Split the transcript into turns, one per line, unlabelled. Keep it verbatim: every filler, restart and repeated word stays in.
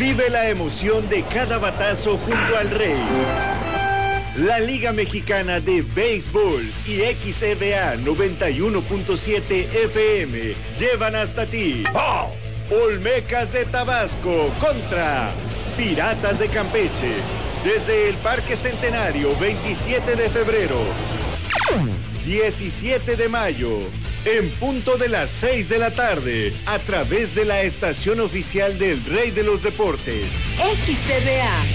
Vive la emoción de cada batazo junto al Rey. La Liga Mexicana de Béisbol y X E B A noventa y uno punto siete F M llevan hasta ti Olmecas de Tabasco contra Piratas de Campeche. Desde el Parque Centenario, veintisiete de febrero, diecisiete de mayo, en punto de las seis de la tarde, a través de la estación oficial del Rey de los Deportes.
X E B A